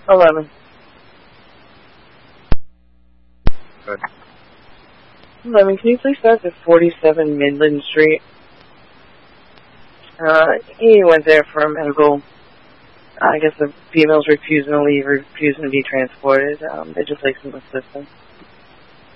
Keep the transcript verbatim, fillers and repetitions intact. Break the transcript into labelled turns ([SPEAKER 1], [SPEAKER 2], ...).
[SPEAKER 1] eleven.
[SPEAKER 2] Good.
[SPEAKER 1] eleven, can you please start at forty-seven Midland Street? Uh, he went there for a medical. I guess the female's refusing to leave, refusing to be transported. Um, they just like some assistance.